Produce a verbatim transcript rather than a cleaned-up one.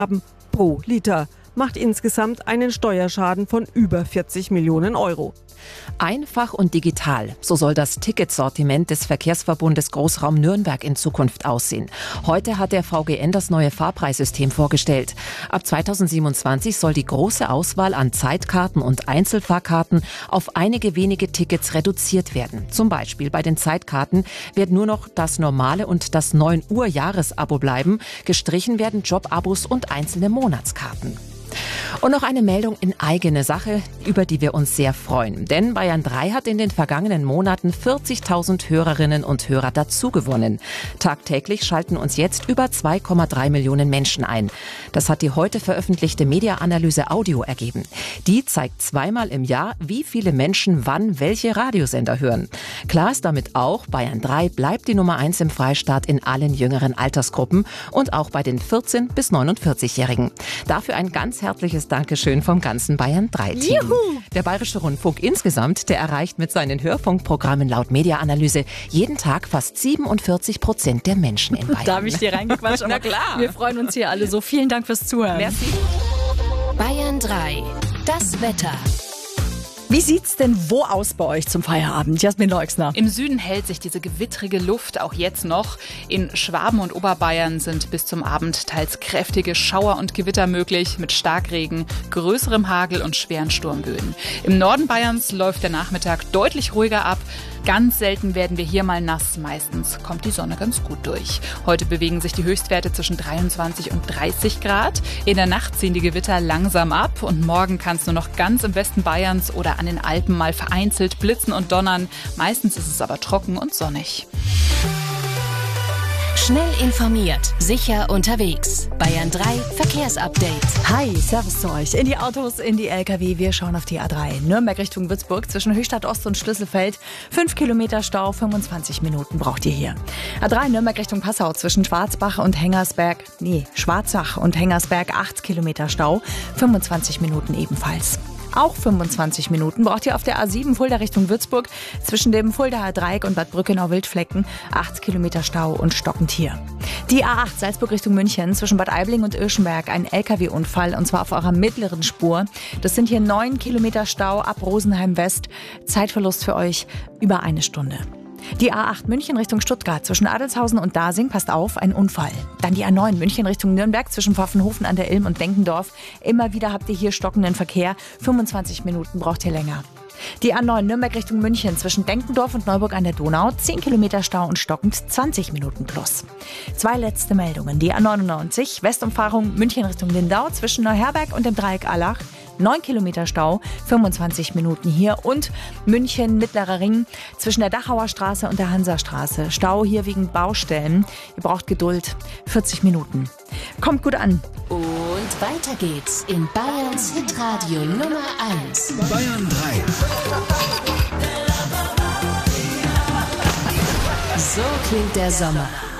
haben pro Liter. Macht insgesamt einen Steuerschaden von über vierzig Millionen Euro. Einfach und digital. So soll das Ticketsortiment des Verkehrsverbundes Großraum Nürnberg in Zukunft aussehen. Heute hat der V G N das neue Fahrpreissystem vorgestellt. Ab zweitausendsiebenundzwanzig soll die große Auswahl an Zeitkarten und Einzelfahrkarten auf einige wenige Tickets reduziert werden. Zum Beispiel bei den Zeitkarten wird nur noch das normale und das neun Uhr Jahresabo bleiben. Gestrichen werden Jobabos und einzelne Monatskarten. Und noch eine Meldung in eigene Sache, über die wir uns sehr freuen. Denn Bayern drei hat in den vergangenen Monaten vierzigtausend Hörerinnen und Hörer dazugewonnen. Tagtäglich schalten uns jetzt über zwei Komma drei Millionen Menschen ein. Das hat die heute veröffentlichte Media-Analyse Audio ergeben. Die zeigt zweimal im Jahr, wie viele Menschen wann welche Radiosender hören. Klar ist damit auch, Bayern drei bleibt die Nummer eins im Freistaat in allen jüngeren Altersgruppen und auch bei den vierzehn- bis neunundvierzig-Jährigen. Dafür ein ganz herzliches Dankeschön vom ganzen Bayern drei Team. Juhu. Der Bayerische Rundfunk insgesamt, der erreicht mit seinen Hörfunkprogrammen laut Media-Analyse jeden Tag fast siebenundvierzig Prozent der Menschen in Bayern. Darf ich dir reingequatscht? Na klar. Wir freuen uns hier alle so. Vielen Dank fürs Zuhören. Merci. Bayern drei. Das Wetter. Wie sieht's denn wo aus bei euch zum Feierabend? Jasmin Leuxner. Im Süden hält sich diese gewittrige Luft auch jetzt noch. In Schwaben und Oberbayern sind bis zum Abend teils kräftige Schauer und Gewitter möglich mit Starkregen, größerem Hagel und schweren Sturmböen. Im Norden Bayerns läuft der Nachmittag deutlich ruhiger ab. Ganz selten werden wir hier mal nass. Meistens kommt die Sonne ganz gut durch. Heute bewegen sich die Höchstwerte zwischen dreiundzwanzig und dreißig Grad. In der Nacht ziehen die Gewitter langsam ab und morgen kann es nur noch ganz im Westen Bayerns oder an den Alpen mal vereinzelt blitzen und donnern. Meistens ist es aber trocken und sonnig. Schnell informiert, sicher unterwegs. Bayern drei Verkehrsupdate. Hi, servus zu euch. In die Autos, in die L K W. Wir schauen auf die A drei. Nürnberg Richtung Würzburg zwischen Höchstadt Ost und Schlüsselfeld. fünf Kilometer Stau, fünfundzwanzig Minuten braucht ihr hier. A drei Nürnberg Richtung Passau zwischen Schwarzbach und Hengersberg. Nee, Schwarzach und Hengersberg. acht Kilometer Stau, fünfundzwanzig Minuten ebenfalls. Auch fünfundzwanzig Minuten braucht ihr auf der A sieben Fulda Richtung Würzburg zwischen dem Fuldaer Dreieck und Bad Brückenau-Wildflecken. acht Kilometer Stau und stockend hier. Die A acht Salzburg Richtung München zwischen Bad Aibling und Irschenberg. Ein L K W-Unfall und zwar auf eurer mittleren Spur. Das sind hier neun Kilometer Stau ab Rosenheim West. Zeitverlust für euch über eine Stunde. Die A acht München Richtung Stuttgart zwischen Adelshausen und Dasing, passt auf, ein Unfall. Dann die A neun München Richtung Nürnberg zwischen Pfaffenhofen an der Ilm und Denkendorf. Immer wieder habt ihr hier stockenden Verkehr. fünfundzwanzig Minuten braucht ihr länger. Die A neun Nürnberg Richtung München zwischen Denkendorf und Neuburg an der Donau. zehn Kilometer Stau und stockend, zwanzig Minuten plus. Zwei letzte Meldungen. Die A neunundneunzig Westumfahrung München Richtung Lindau zwischen Neuherberg und dem Dreieck Allach. neun Kilometer Stau, fünfundzwanzig Minuten hier. Und München Mittlerer Ring zwischen der Dachauer Straße und der Hansastraße. Stau hier wegen Baustellen. Ihr braucht Geduld. vierzig Minuten. Kommt gut an. Und weiter geht's in Bayerns Hitradio Nummer eins. Bayern drei. So klingt der Sommer.